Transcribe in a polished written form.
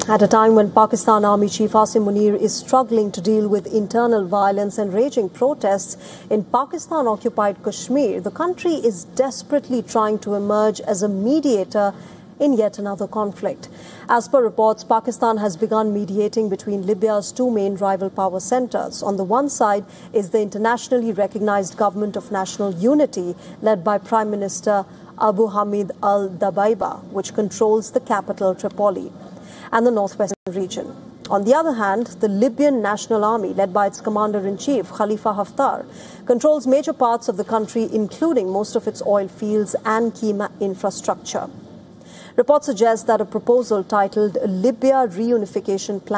At a time when Pakistan Army Chief Asim Munir is struggling to deal with internal violence and raging protests in Pakistan-occupied Kashmir, the country is desperately trying to emerge as a mediator in yet another conflict. As per reports, Pakistan has begun mediating between Libya's two main rival power centers. On the one side is the internationally recognized Government of National Unity, led by Prime Minister Abu Hamid al-Dabaiba, which controls the capital Tripoli and the northwestern region. On the other hand, the Libyan National Army, led by its commander-in-chief, Khalifa Haftar, controls major parts of the country, including most of its oil fields and key infrastructure. Reports suggest that a proposal titled Libya Reunification Plan